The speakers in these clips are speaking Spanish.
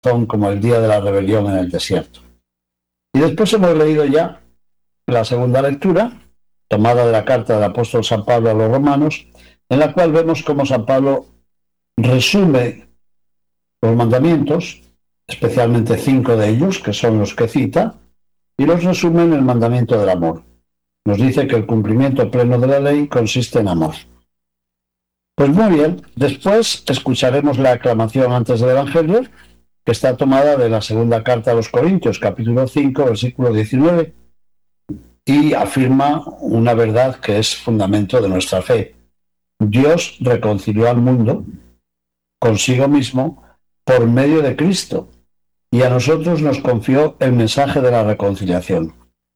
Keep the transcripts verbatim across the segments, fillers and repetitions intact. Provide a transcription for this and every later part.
como el día de la rebelión en el desierto. Y después hemos leído ya la segunda lectura, tomada de la carta del apóstol San Pablo a los romanos, en la cual vemos cómo San Pablo resume los mandamientos, especialmente cinco de ellos, que son los que cita, y los resume en el mandamiento del amor. Nos dice que el cumplimiento pleno de la ley consiste en amor. Pues muy bien, después escucharemos la aclamación antes del Evangelio, que está tomada de la segunda carta a los Corintios, capítulo cinco, versículo diecinueve, y afirma una verdad que es fundamento de nuestra fe. Dios reconcilió al mundo consigo mismo por medio de Cristo, y a nosotros nos confió el mensaje de la reconciliación.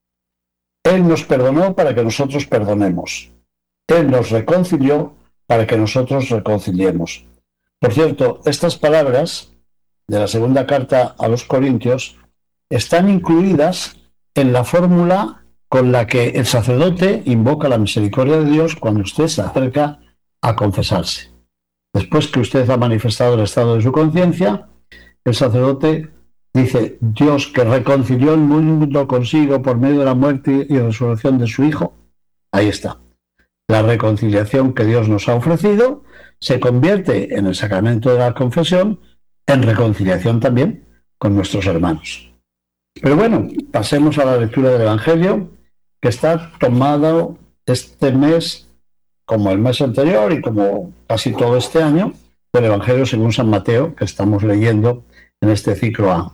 Él nos perdonó para que nosotros perdonemos. Él nos reconcilió para que nosotros reconciliemos. Por cierto, estas palabras de la segunda carta a los Corintios están incluidas en la fórmula con la que el sacerdote invoca la misericordia de Dios cuando usted se acerca a confesarse. Después que usted ha manifestado el estado de su conciencia, el sacerdote dice: Dios, que reconcilió el mundo consigo por medio de la muerte y resurrección de su Hijo. Ahí está. La reconciliación que Dios nos ha ofrecido se convierte en el sacramento de la confesión en reconciliación también con nuestros hermanos. Pero bueno, pasemos a la lectura del Evangelio, que está tomado este mes, como el mes anterior y como casi todo este año, del Evangelio según San Mateo, que estamos leyendo en este ciclo A.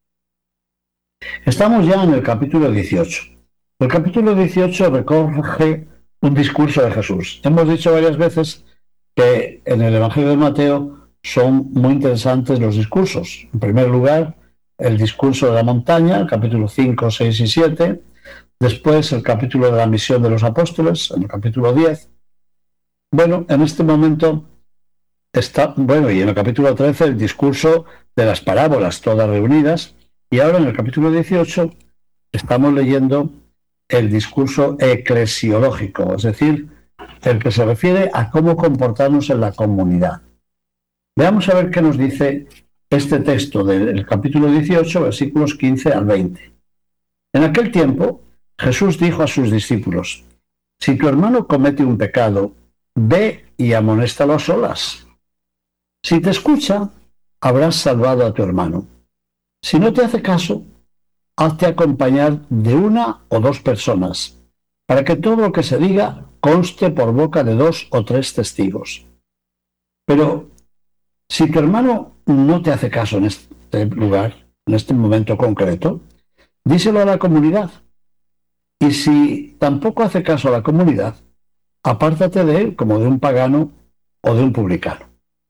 Estamos ya en el capítulo dieciocho. El capítulo dieciocho recoge un discurso de Jesús. Hemos dicho varias veces que en el Evangelio de Mateo son muy interesantes los discursos. En primer lugar, el discurso de la montaña, el capítulo cinco, seis y siete. Después, el capítulo de la misión de los apóstoles, en el capítulo diez. Bueno, en este momento está, bueno, y en el capítulo trece, el discurso de las parábolas, todas reunidas. Y ahora, en el capítulo dieciocho, estamos leyendo el discurso eclesiológico, es decir, el que se refiere a cómo comportarnos en la comunidad. Veamos a ver qué nos dice este texto del capítulo dieciocho, versículos quince al veinte. En aquel tiempo, Jesús dijo a sus discípulos: si tu hermano comete un pecado, ve y amonéstalo a solas. Si te escucha, habrás salvado a tu hermano. Si no te hace caso, hazte acompañar de una o dos personas, para que todo lo que se diga conste por boca de dos o tres testigos. Pero si tu hermano no te hace caso en este lugar, en este momento concreto, díselo a la comunidad. Y si tampoco hace caso a la comunidad, apártate de él como de un pagano o de un publicano.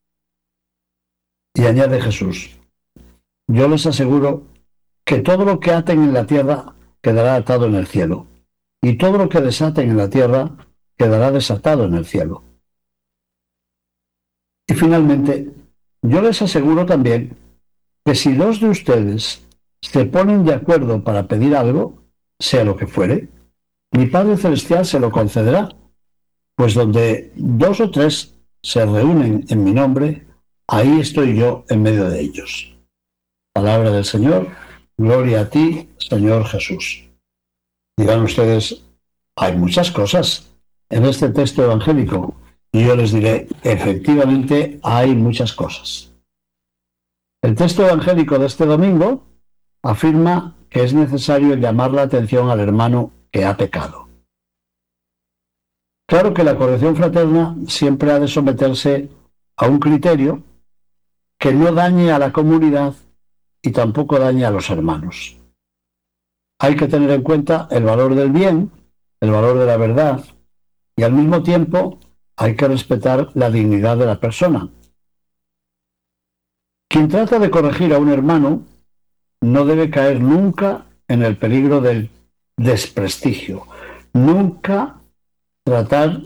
Y añade Jesús: yo les aseguro que todo lo que aten en la tierra quedará atado en el cielo, y todo lo que desaten en la tierra quedará desatado en el cielo. Y finalmente, yo les aseguro también que si dos de ustedes se ponen de acuerdo para pedir algo, sea lo que fuere, mi Padre Celestial se lo concederá, pues donde dos o tres se reúnen en mi nombre, ahí estoy yo en medio de ellos. Palabra del Señor. Gloria a ti, Señor Jesús. Dirán ustedes: hay muchas cosas en este texto evangélico. Y yo les diré: efectivamente hay muchas cosas. El texto evangélico de este domingo afirma que es necesario llamar la atención al hermano que ha pecado. Claro que la corrección fraterna siempre ha de someterse a un criterio que no dañe a la comunidad y tampoco dañe a los hermanos. Hay que tener en cuenta el valor del bien, el valor de la verdad, y al mismo tiempo hay que respetar la dignidad de la persona. Quien trata de corregir a un hermano no debe caer nunca en el peligro del desprestigio. Nunca tratar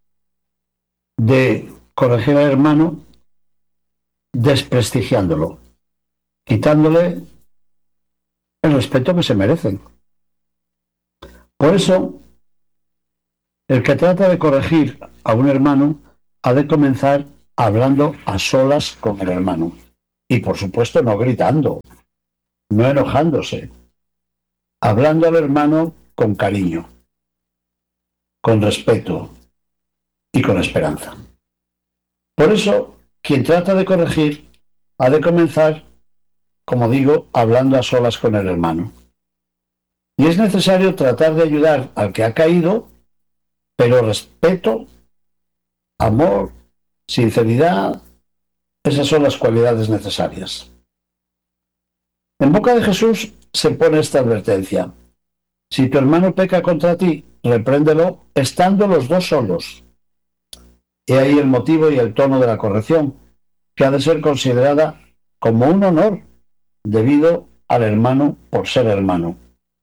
de corregir al hermano desprestigiándolo, quitándole el respeto que se merecen. Por eso, el que trata de corregir a un hermano ha de comenzar hablando a solas con el hermano. Y por supuesto no gritando, no enojándose, hablando al hermano con cariño, con respeto y con esperanza. Por eso, quien trata de corregir ha de comenzar, como digo, hablando a solas con el hermano. Y es necesario tratar de ayudar al que ha caído, pero respeto, amor, sinceridad, esas son las cualidades necesarias. En boca de Jesús se pone esta advertencia: si tu hermano peca contra ti, repréndelo estando los dos solos. He ahí el motivo y el tono de la corrección, que ha de ser considerada como un honor debido al hermano por ser hermano.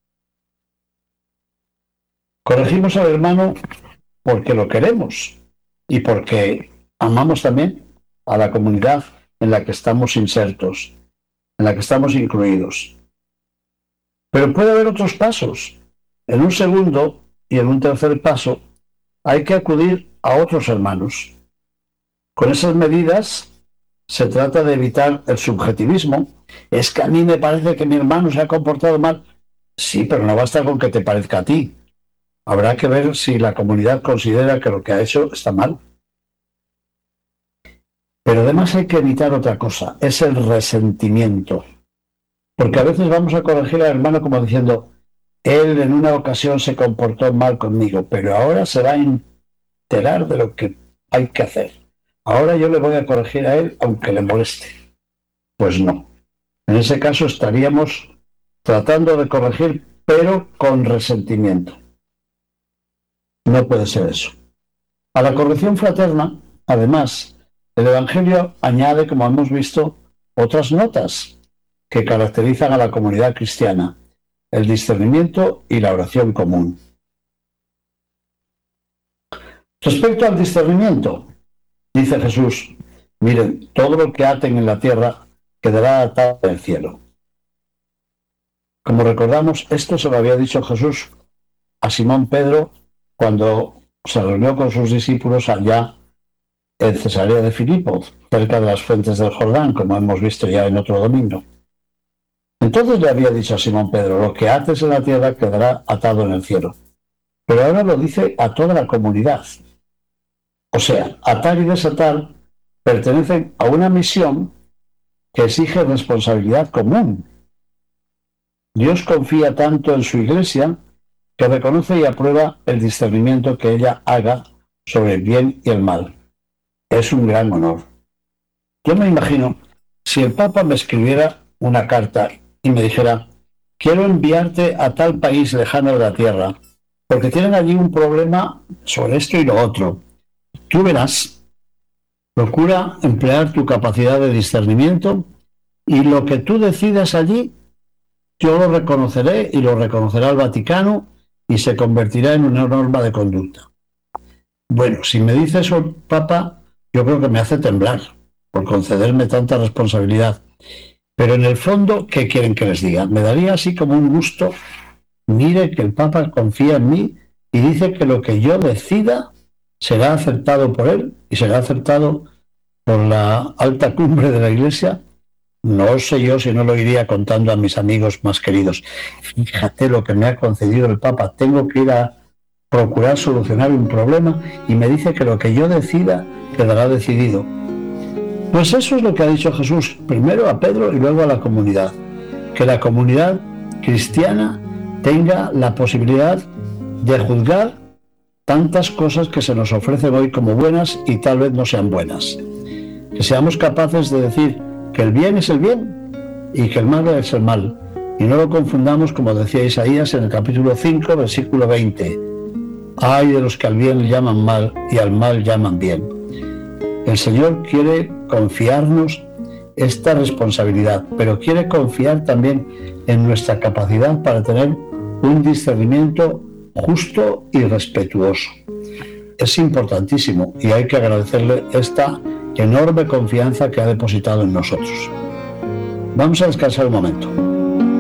Corregimos al hermano porque lo queremos y porque amamos también a la comunidad en la que estamos insertos, en la que estamos incluidos. Pero puede haber otros pasos. En un segundo y en un tercer paso hay que acudir a otros hermanos. Con esas medidas se trata de evitar el subjetivismo. Es que a mí me parece que mi hermano se ha comportado mal. Sí, pero no basta con que te parezca a ti. Habrá que ver si la comunidad considera que lo que ha hecho está mal. Pero además hay que evitar otra cosa, es el resentimiento. Porque a veces vamos a corregir al hermano como diciendo: él en una ocasión se comportó mal conmigo, pero ahora se va a enterar de lo que hay que hacer. Ahora yo le voy a corregir a él aunque le moleste. Pues no. En ese caso estaríamos tratando de corregir, pero con resentimiento. No puede ser eso. A la corrección fraterna, además, el Evangelio añade, como hemos visto, otras notas que caracterizan a la comunidad cristiana: el discernimiento y la oración común. Respecto al discernimiento, dice Jesús: miren, todo lo que aten en la tierra quedará atado en el cielo. Como recordamos, esto se lo había dicho Jesús a Simón Pedro cuando se reunió con sus discípulos allá en Cesarea de Filipo, cerca de las fuentes del Jordán, como hemos visto ya en otro domingo. Entonces le había dicho a Simón Pedro: lo que ates en la tierra quedará atado en el cielo. Pero ahora lo dice a toda la comunidad. O sea, atar y desatar pertenecen a una misión que exige responsabilidad común. Dios confía tanto en su iglesia que reconoce y aprueba el discernimiento que ella haga sobre el bien y el mal. Es un gran honor. Yo me imagino, si el Papa me escribiera una carta y me dijera: quiero enviarte a tal país lejano de la tierra, porque tienen allí un problema sobre esto y lo otro. Tú verás, procura emplear tu capacidad de discernimiento y lo que tú decidas allí, yo lo reconoceré y lo reconocerá el Vaticano y se convertirá en una norma de conducta. Bueno, si me dice eso el Papa, yo creo que me hace temblar por concederme tanta responsabilidad. Pero en el fondo, ¿qué quieren que les diga? Me daría así como un gusto. Mire que el Papa confía en mí y dice que lo que yo decida será aceptado por él y será aceptado por la alta cumbre de la Iglesia. No sé yo si no lo iría contando a mis amigos más queridos. Fíjate lo que me ha concedido el Papa. Tengo que ir a procurar solucionar un problema y me dice que lo que yo decida quedará decidido. Pues eso es lo que ha dicho Jesús, primero a Pedro y luego a la comunidad. Que la comunidad cristiana tenga la posibilidad de juzgar tantas cosas que se nos ofrecen hoy como buenas y tal vez no sean buenas. Que seamos capaces de decir que el bien es el bien y que el mal es el mal. Y no lo confundamos, como decía Isaías en el capítulo cinco, versículo veinte. Ay de los que al bien llaman mal y al mal llaman bien. El Señor quiere confiarnos esta responsabilidad, pero quiere confiar también en nuestra capacidad para tener un discernimiento justo y respetuoso. Es importantísimo y hay que agradecerle esta enorme confianza que ha depositado en nosotros. Vamos a descansar un momento.